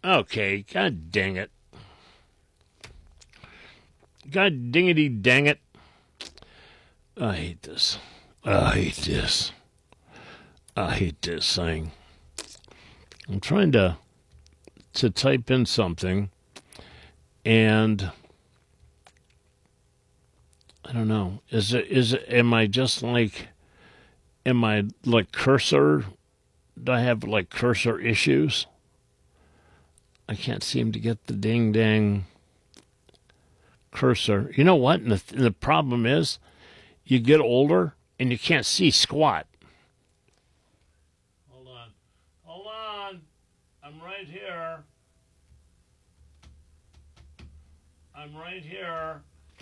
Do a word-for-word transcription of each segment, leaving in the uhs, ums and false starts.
Okay, god dang it. God dingity dang it. I hate this. I hate this. I hate this thing. I'm trying to to type in something, and I don't know. Is it is it am I just like am I like cursor? Do I have like cursor issues? I can't seem to get the ding dang cursor. You know what? And the, the problem is you get older and you can't see squat. Hold on. Hold on. I'm right here. I'm right here.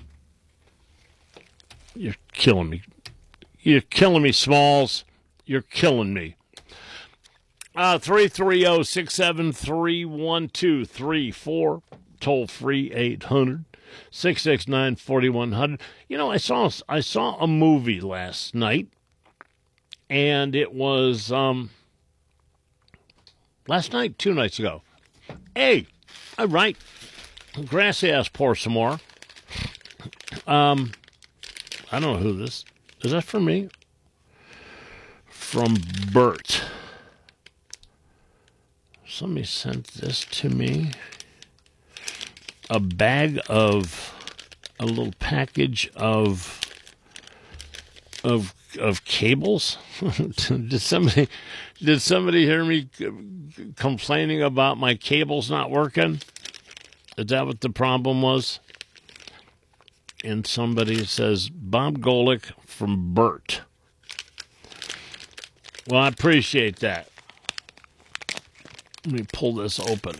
You're killing me. You're killing me, Smalls. You're killing me. Uh, three three zero, six seven three, one two three four. Toll free eight hundred, six six nine, four one zero zero. You know, I saw I saw a movie last night, and it was um last night, two nights ago. Hey, all right, grassy ass, pour some more. Um, I don't know who this is. That for me? From Bert. Somebody sent this to me. A bag of, a little package of, of, of cables. Did somebody, did somebody hear me complaining about my cables not working? Is that what the problem was? And somebody says, Bob Golick from Bert. Well, I appreciate that. Let me pull this open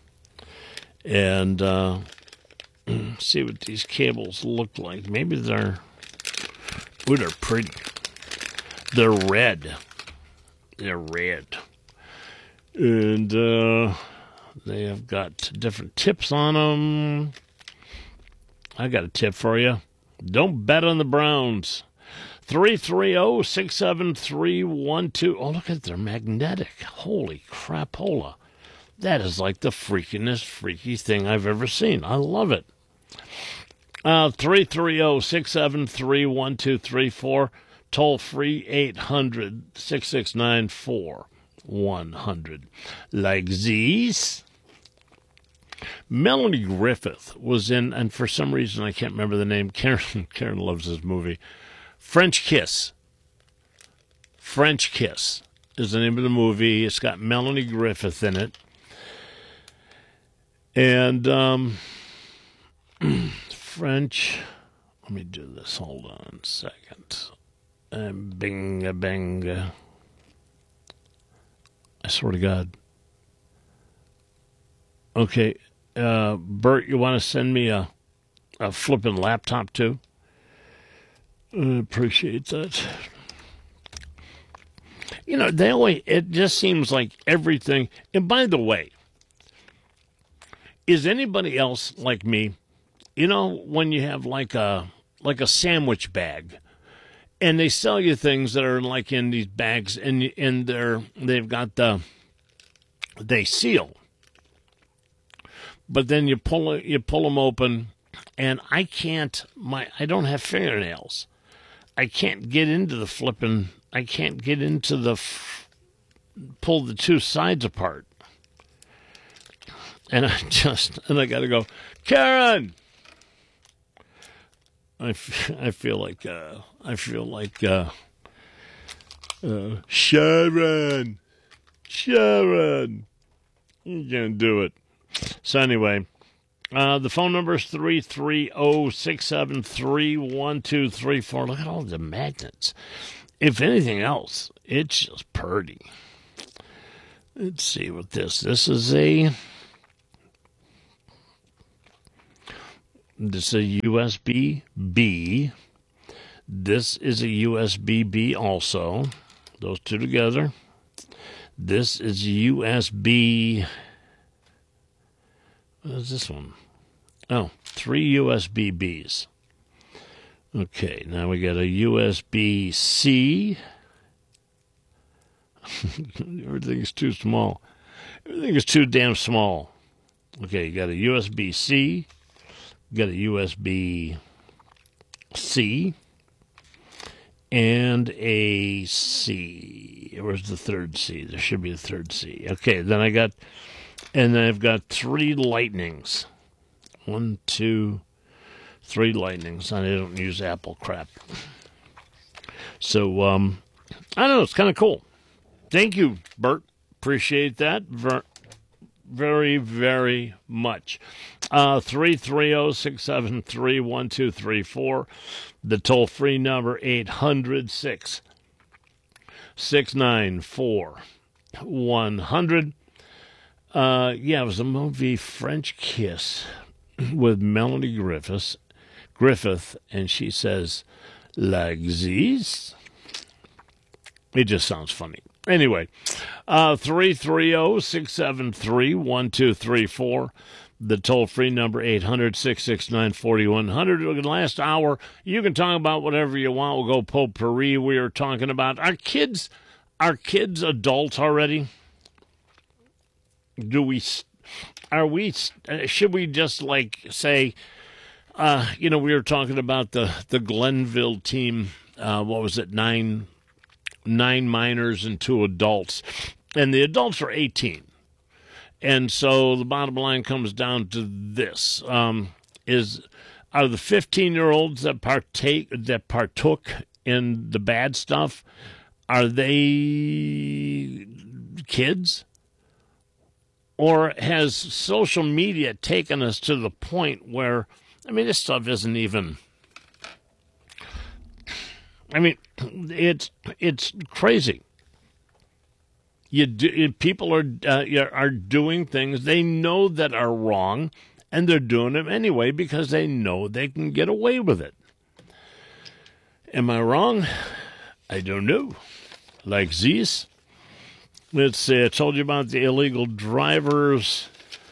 and uh, see what these cables look like. Maybe they're, ooh, they're pretty. They're red. They're red. And uh, they have got different tips on them. I got a tip for you. Don't bet on the Browns. three three zero, six seven three, one two. Oh, look at it. They're magnetic. Holy crapola. That is like the freakinest, freaky thing I've ever seen. I love it. Uh, three three zero, six seven three, one two three four. Toll free eight hundred, six six nine, four one hundred. Like these. Melanie Griffith was in, and for some reason I can't remember the name. Karen, Karen loves this movie. French Kiss. French Kiss is the name of the movie. It's got Melanie Griffith in it. And um, French, let me do this. Hold on a second. Uh, binga, banga. I swear to God. Okay, uh, Bert, you want to send me a, a flipping laptop too? I appreciate that. You know, they always, it just seems like everything. And by the way, is anybody else like me? You know, when you have like a like a sandwich bag, and they sell you things that are like in these bags, and and they're they've got the they seal, but then you pull you pull them open, and I can't my I don't have fingernails. I can't get into the flipping. I can't get into the f- pull the two sides apart. And I just, and I got to go, Karen! I, f- I feel like, uh, I feel like, uh, uh, Sharon! Sharon! You can't do it. So anyway, uh, the phone number is three three zero, six seven three, one two three four. Look at all the magnets. If anything else, it's just purdy. Let's see what this, this is a... This is a U S B B. This is a U S B B also. Those two together. This is U S B. What is this one? Oh, three U S B Bs. Okay, now we got a U S B C. Everything is too small. Everything is too damn small. Okay, you got a U S B C, you got a U S B C, and a C. Where's the third C? There should be a third C. Okay, then I got, and then I've got three lightnings. One, two, three lightnings. I don't use Apple crap. So, um, I don't know. It's kind of cool. Thank you, Bert. Appreciate that very, very, very much. Uh, three three zero, six seven three, one two three four. The toll-free number, eight hundred, six six nine four, one hundred. Uh, yeah, it was a movie, French Kiss, with Melanie Griffiths, Griffith, and she says, like this. It just sounds funny. Anyway, uh, three three zero, six seven three, one two three four. The toll-free number, eight hundred, six six nine, four one zero zero. Last hour, you can talk about whatever you want. We'll go potpourri. We are talking about, are kids, are kids adults already? Do we, are we, should we just like say, uh, you know, we were talking about the, the Glenville team, uh, what was it, nine, nine minors and two adults, and the adults are eighteen. And so the bottom line comes down to this, um, is are the fifteen-year-olds that partake, that partook in the bad stuff, are they kids? Or has social media taken us to the point where, I mean, this stuff isn't even, I mean, it's it's crazy. You do, people are uh, are doing things they know that are wrong, and they're doing them anyway because they know they can get away with it. Am I wrong? I don't know. Like this. Let's see. I told you about the illegal drivers.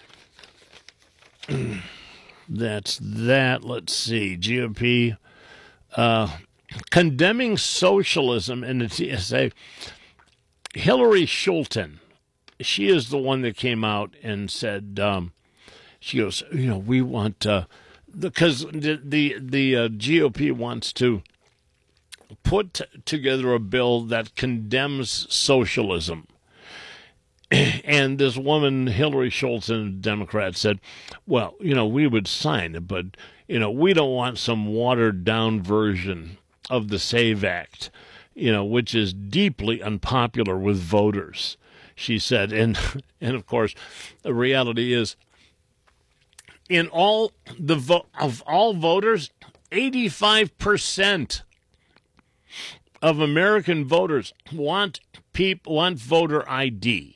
That's that. Let's see. G O P uh, condemning socialism in the T S A. Hillary Schulten, she is the one that came out and said, um, she goes, you know, we want, uh, because the the, the uh, G O P wants to put t- together a bill that condemns socialism. And this woman, Hillary Schulten, Democrat, said, well, you know, we would sign it, but, you know, we don't want some watered-down version of the SAVE Act, you know, which is deeply unpopular with voters, she said. And, and of course, the reality is, in all the vo- of all voters, eighty-five percent of American voters want peop- want voter I D.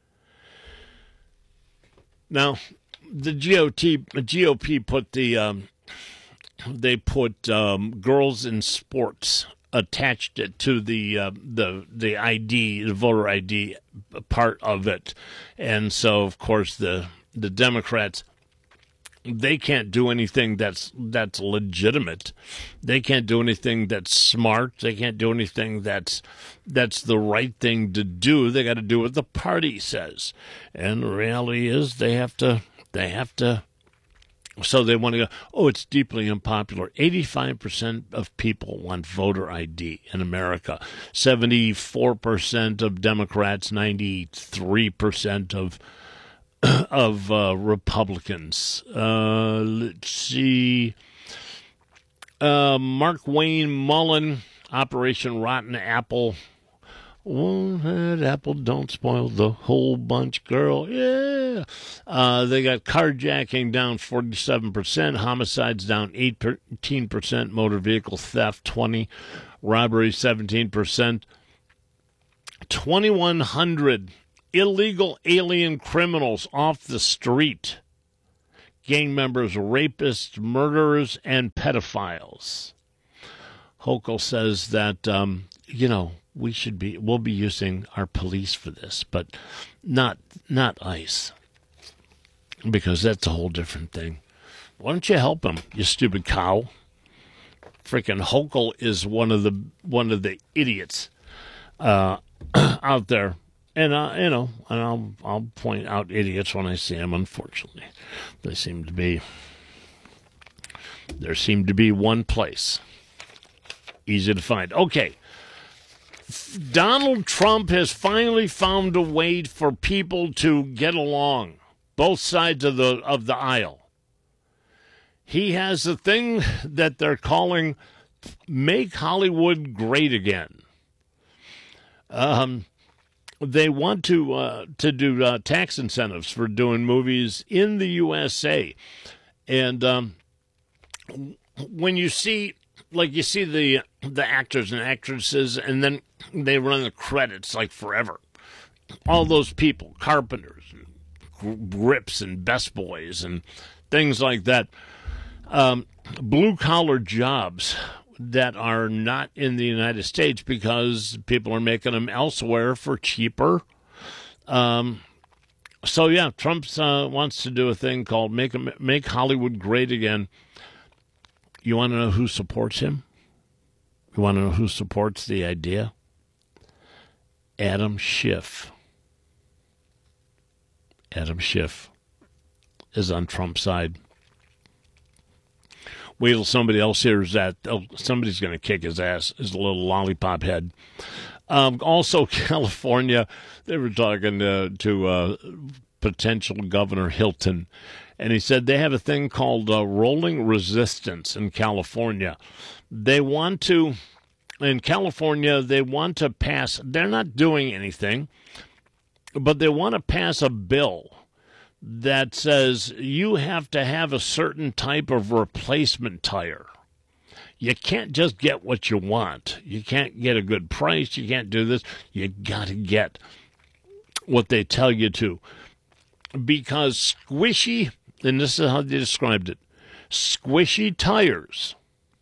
Now, the G O T, G O P put the um, they put um, girls in sports, attached it to the uh, the the I D, the voter I D part of it, and so of course the the Democrats, they can't do anything that's that's legitimate. They can't do anything that's smart. They can't do anything that's that's the right thing to do. They got to do what the party says, and the reality is they have to they have to. So they want to go, oh, it's deeply unpopular. eighty-five percent of people want voter I D in America. seventy-four percent of Democrats, ninety-three percent of of uh, Republicans. Uh, let's see. Uh, Mark Wayne Mullen, Operation Rotten Apple. Oh, that apple don't spoil the whole bunch, girl. Yeah. Uh, they got carjacking down forty-seven percent, homicides down eighteen percent, motor vehicle theft twenty percent, robbery seventeen percent, twenty-one hundred illegal alien criminals off the street, gang members, rapists, murderers, and pedophiles. Hochul says that, um, you know, we should be, we'll be using our police for this, but not, not ICE, because that's a whole different thing. Why don't you help him, you stupid cow? Freaking Hochul is one of the, one of the idiots, uh, out there And uh, you know, and I'll I'll point out idiots when I see them. Unfortunately, they seem to be. There seem to be one place easy to find. Okay, Donald Trump has finally found a way for people to get along, both sides of the of the aisle. He has a thing that they're calling "Make Hollywood Great Again." Um. They want to uh, to do uh, tax incentives for doing movies in the U S A, and um, when you see, like you see the the actors and actresses, and then they run the credits like forever. All those people, carpenters, and grips, and best boys, and things like that, um, blue collar jobs that are not in the United States because people are making them elsewhere for cheaper. Um, so, yeah, Trump uh, wants to do a thing called make, make Hollywood Great Again. You want to know who supports him? You want to know who supports the idea? Adam Schiff. Adam Schiff is on Trump's side. Wait till somebody else hears that. Oh, somebody's going to kick his ass, his little lollipop head. Um, also, California, they were talking to, to uh, potential Governor Hilton, and he said they have a thing called uh, rolling resistance in California. They want to, in California, they want to pass, they're not doing anything, but they want to pass a bill that says you have to have a certain type of replacement tire. You can't just get what you want. You can't get a good price. You can't do this. You got to get what they tell you to. Because squishy, and this is how they described it, squishy tires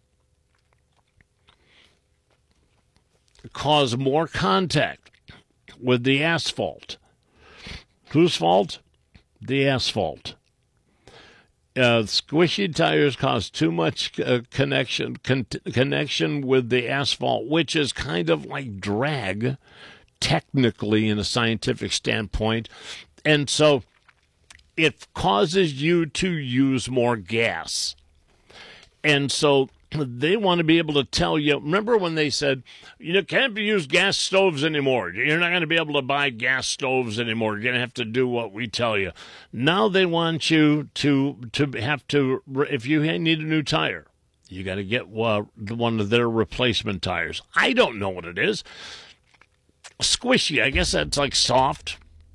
cause more contact with the asphalt. Whose fault? The asphalt. Uh, squishy tires cause too much uh, connection con- connection with the asphalt, which is kind of like drag, technically, in a scientific standpoint. And so it causes you to use more gas. And so they want to be able to tell you. Remember when they said, you can't use gas stoves anymore. You're not going to be able to buy gas stoves anymore. You're going to have to do what we tell you. Now they want you to to have to, if you need a new tire, you got to get uh, one of their replacement tires. I don't know what it is. Squishy, I guess that's like soft.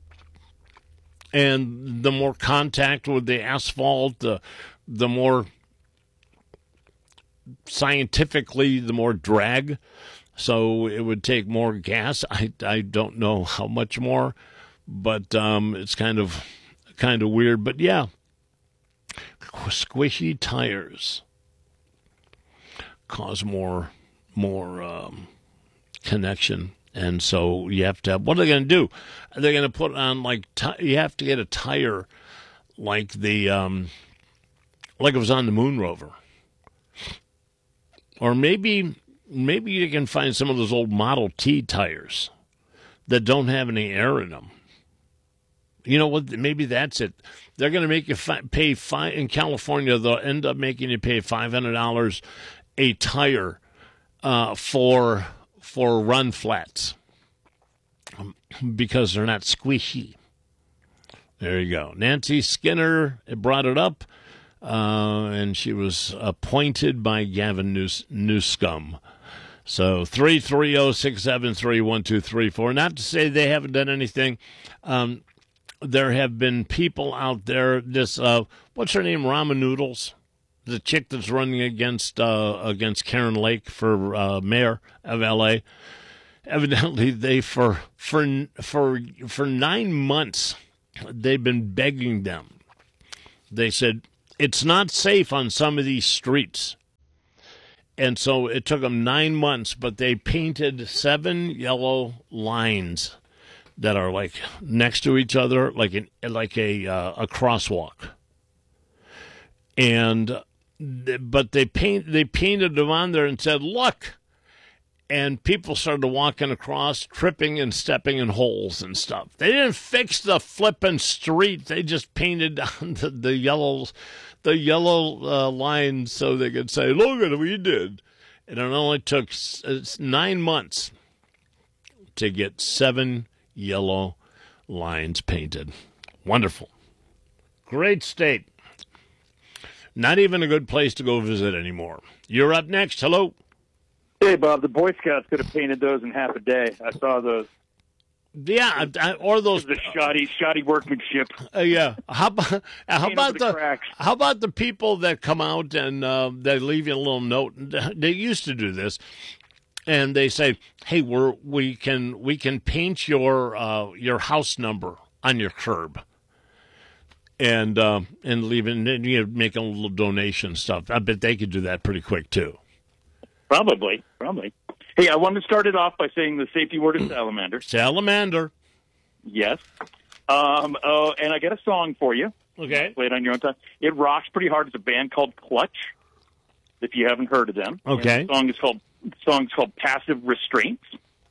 And the more contact with the asphalt, the the more scientifically, the more drag, so it would take more gas. I, I don't know how much more, but um, it's kind of kind of weird. But yeah, squishy tires cause more more um, connection, and so you have to have. What are they going to do? They're going to put on like t- you have to get a tire like the um, like it was on the moon rover. Or maybe maybe you can find some of those old Model T tires that don't have any air in them. You know what? Maybe that's it. They're going to make you fi- pay five in California. They'll end up making you pay five hundred dollars a tire uh, for for run flats because they're not squishy. There you go. Nancy Skinner brought it up. Uh, and she was appointed by Gavin News- Newscomb. So three three zero, six seven three, one two three four. Not to say they haven't done anything. Um, there have been people out there, this, uh, what's her name, Ramen Noodles? The chick that's running against uh, against Karen Lake for uh, mayor of L A. Evidently, they, for, for, for, for nine months, they've been begging them. They said, it's not safe on some of these streets. And so it took them nine months, but they painted seven yellow lines that are like next to each other, like an, like a uh, a crosswalk. And but they paint they painted them on there and said, "Look, and people started walking across, tripping and stepping in holes and stuff. They didn't fix the flipping street. They just painted on the, the yellow, the yellow uh, lines so they could say, "Look at what we did." And it only took it's nine months to get seven yellow lines painted. Wonderful. Great state. Not even a good place to go visit anymore. You're up next. Hello. Hey, Bob. The Boy Scouts could have painted those in half a day. I saw those. Yeah, or those the shoddy, shoddy workmanship. Uh, yeah. How about how about the, the cracks. how about the people that come out and uh, they leave you a little note? They used to do this, and they say, "Hey, we're we can we can paint your uh, your house number on your curb." And uh, and leaving, and you make a little donation stuff. I bet they could do that pretty quick too. Probably, probably. Hey, I wanted to start it off by saying the safety word is salamander. Salamander. Yes. Um. Oh, and I got a song for you. Okay. Play it on your own time. It rocks pretty hard. It's a band called Clutch. If you haven't heard of them. Okay. And the song is called the song's called Passive Restraints.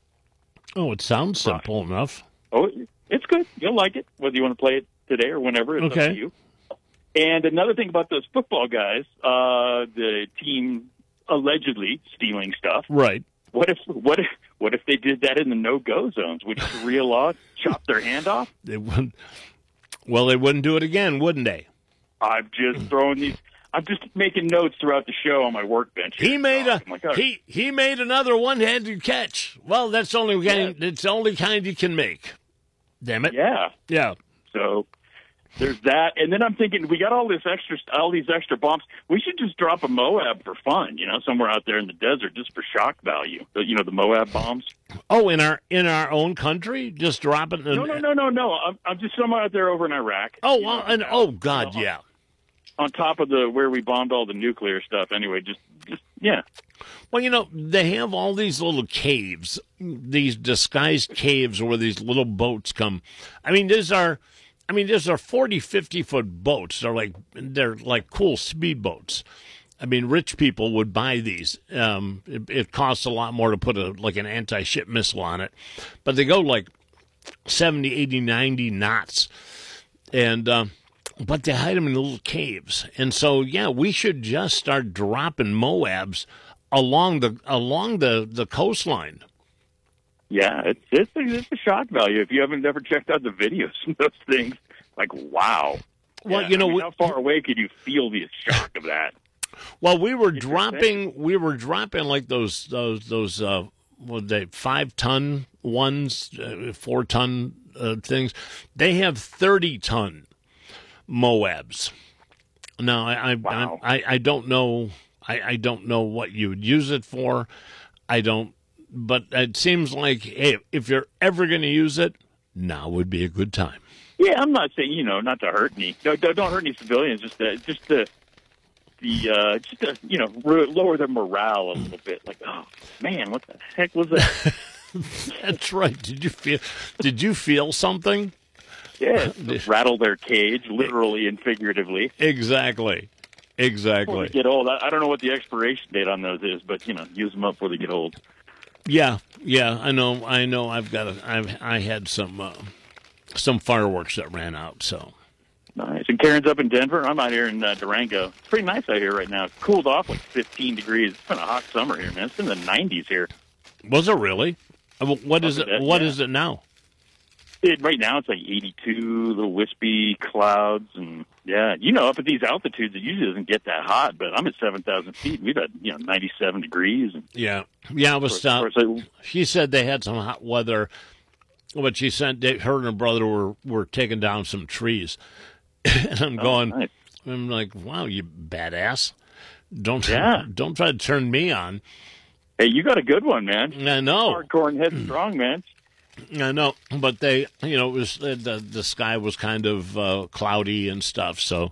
Oh, it sounds simple Rock. enough. Oh, it's good. You'll like it, whether you want to play it today or whenever. It's Okay. up to you. And another thing about those football guys, uh, the team allegedly stealing stuff. Right. What if what if what if they did that in the no-go zones? Would Sharia law chop their hand off? They wouldn't. Well, they wouldn't do it again, wouldn't they? I'm just throwing these. I'm just making notes throughout the show on my workbench. He made a like, oh. he he made another one-handed catch. Well, that's the only kind. Yeah. It's the only kind you can make. Damn it. Yeah. Yeah. So there's that, and then I'm thinking we got all this extra, all these extra bombs. We should just drop a Moab for fun, you know, somewhere out there in the desert, just for shock value. You know, the Moab bombs. Oh, in our in our own country, just dropping. No, no, no, no, no. I'm, I'm just somewhere out there over in Iraq. Oh, you well, know, and uh, oh God, you know, yeah. On top of the where we bombed all the nuclear stuff. Anyway, just, just yeah. Well, you know, they have all these little caves, these disguised caves where these little boats come. I mean, these are, I mean, these are forty, fifty foot boats. They're like, they're like cool speedboats. I mean, rich people would buy these. Um, it, it costs a lot more to put a like an anti-ship missile on it, but they go like seventy, eighty, ninety knots, and um, but they hide them in little caves. And so, yeah, we should just start dropping Moabs along the along the, the coastline. Yeah, it's it's a, it's a shock value. If you haven't ever checked out the videos of those things, like wow. Well, yeah, you know, I mean, we, how far away could you feel the shock of that? well, we were dropping we were dropping like those those those uh, what they five ton ones, uh, four ton uh, things. They have thirty ton Moabs. Now, I I, Wow. I I don't know I, I don't know what you would use it for. I don't. But it seems like, hey, if you're ever going to use it, now would be a good time. Yeah, I'm not saying, you know, not to hurt any, don't, don't hurt any civilians, just to, just to, the, uh, just to, you know, lower their morale a little bit. Like, oh man, what the heck was that? That's right. Did you feel? Did you feel something? Yeah, rattle their cage, literally and figuratively. Exactly. Exactly. Before they get old, I, I don't know what the expiration date on those is, but you know, use them up before they get old. Yeah, yeah, I know. I know. I've got. A, I've. I had some. Uh, some fireworks that ran out. So nice. And Karen's up in Denver. I'm out here in uh, Durango. It's pretty nice out here right now. It's cooled off like fifteen degrees. It's been a hot summer here, man. It's in the nineties here. Was it really? Uh, What is it? That, What yeah. is it now? It, right now it's like eighty-two, little wispy clouds, and yeah, you know, up at these altitudes, it usually doesn't get that hot. But I'm at seven thousand feet. We've had you know ninety-seven degrees. And Yeah, yeah. I was. of course, Uh, of course, I- she said they had some hot weather, but she said they, her and her brother were were taking down some trees, and I'm oh, going. nice. I'm like, wow, you badass! Don't Yeah. don't try to turn me on. Hey, you got a good one, man. I know. Hardcore and headstrong, man. I know, but they, you know, it was the the sky was kind of uh, cloudy and stuff. So,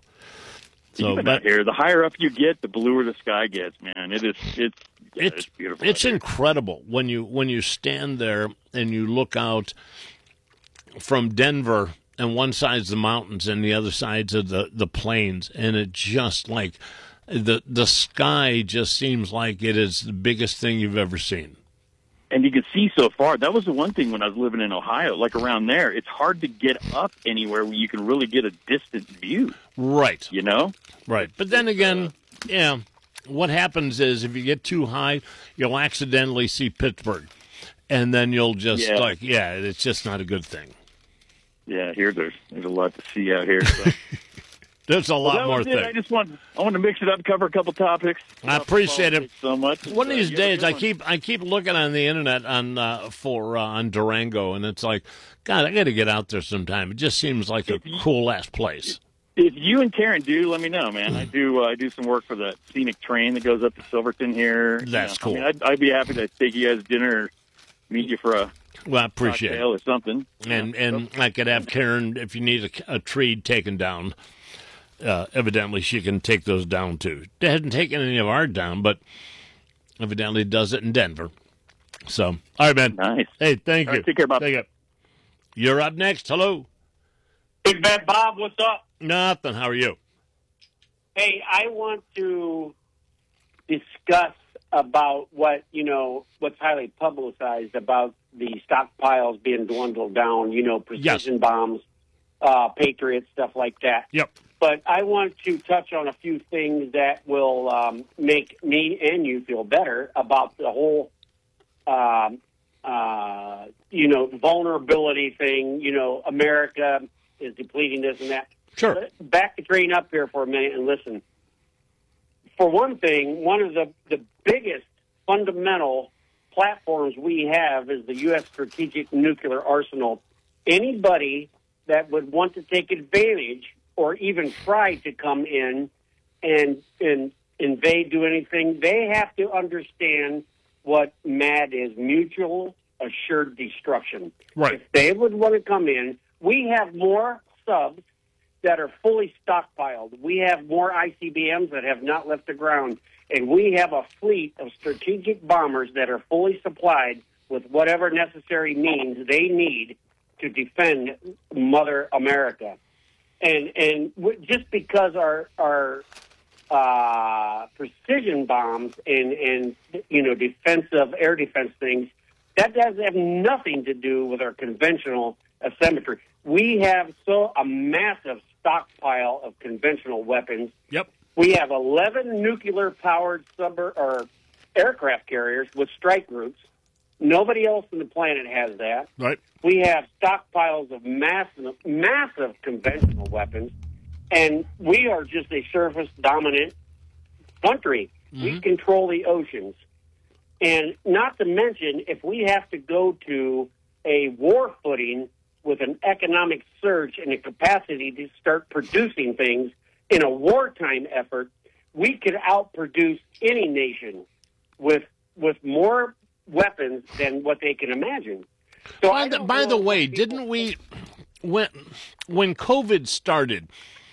so Even but out here, the higher up you get, the bluer the sky gets, man. It is, it's, yeah, it's it's beautiful. It's out here. incredible when you when you stand there and you look out from Denver, and one side's the mountains and the other side's of the the plains, and it just like the the sky just seems like it is the biggest thing you've ever seen. and you can see so far. That was the one thing when I was living in Ohio, like around there. It's hard to get up anywhere where you can really get a distant view. Right. You know? Right. But then again, yeah, what happens is if you get too high, you'll accidentally see Pittsburgh. And then you'll just, Yeah. like, yeah, it's just not a good thing. Yeah, here there's there's a lot to see out here. So. There's a lot Well, that more was it. things. I just want I want to mix it up, cover a couple topics. I appreciate it so much. One of Uh, these you have a days, good I one. keep I keep looking on the internet on uh, for uh, on Durango, and it's like, God, I got to get out there sometime. It just seems like a cool ass place. If you and Karen do, let me know, man. I do. Uh, I do some work for the scenic train that goes up to Silverton here. That's You cool. I mean, I'd, I'd be happy to take you guys to dinner, or meet you for a Well, I appreciate cocktail it, or something. and Yeah. and I could have Karen if you need a, a tree taken down. Uh, evidently, she can take those down too. They hasn't taken any of ours down, but evidently does it in Denver. So, all right, man. Nice. Hey, thank All you. right, take care, Bob. Thank you. You're up next. Hello. Big Bad Bob, what's up? Nothing. How are you? Hey, I want to discuss about what, you know, what's highly publicized about the stockpiles being dwindled down, you know, precision Yes. bombs, uh, Patriot, stuff like that. Yep. But I want to touch on a few things that will um, make me and you feel better about the whole, um, uh, you know, vulnerability thing. You know, America is depleting this and that. Sure. But back the train up here for a minute and listen. For one thing, one of the, the biggest fundamental platforms we have is the U S Strategic Nuclear Arsenal. Anybody that would want to take advantage or even try to come in and, and invade, do anything, they have to understand what MAD is, mutual assured destruction. Right. If they would want to come in, we have more subs that are fully stockpiled. We have more I C B Ms that have not left the ground. And we have a fleet of strategic bombers that are fully supplied with whatever necessary means they need to defend Mother America. And and w- just because our our uh, precision bombs and, and, you know, defensive air defense things, that does have nothing to do with our conventional asymmetry. We have so a massive stockpile of conventional weapons. Yep. We have eleven nuclear-powered sub or aircraft carriers with strike groups. Nobody else on the planet has that. Right. We have stockpiles of massive, massive conventional weapons, and we are just a surface-dominant country. Mm-hmm. We control the oceans. And not to mention, if we have to go to a war footing with an economic surge and a capacity to start producing things in a wartime effort, we could outproduce any nation with with more weapons than what they can imagine. So By I the, don't by know the what way, people didn't we when when COVID started?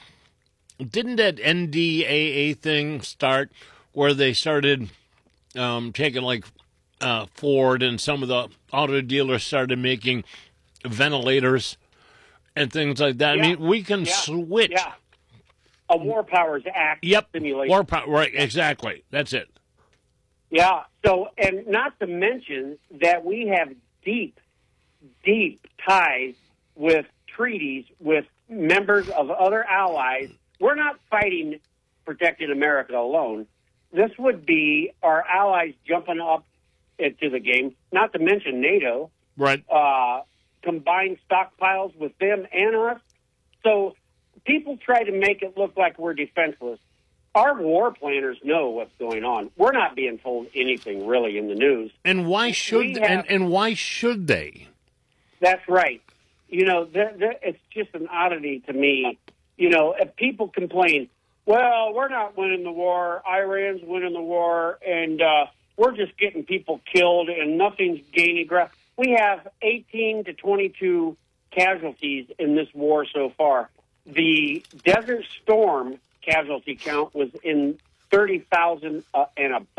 Didn't that N D A A thing start where they started um, taking like uh, Ford and some of the auto dealers started making ventilators and things like that? Yeah. I mean, we can Yeah. switch. Yeah. A War Powers Act Yep. simulation. War power. Right. Exactly. That's it. Yeah. So, and not to mention that we have deep, deep ties with treaties with members of other allies. We're not fighting protecting America alone. This would be our allies jumping up into the game, not to mention NATO, Right. uh, combined stockpiles with them and us. So people try to make it look like we're defenseless. Our war planners know what's going on. We're not being told anything really in the news. And why should We have- and, and why should they? That's right. You know, there, there, it's just an oddity to me. You know, if people complain, well, we're not winning the war, Iran's winning the war, and uh, we're just getting people killed and nothing's gaining ground. We have eighteen to twenty-two casualties in this war so far. The Desert Storm casualty count was in thirty thousand uh, and above.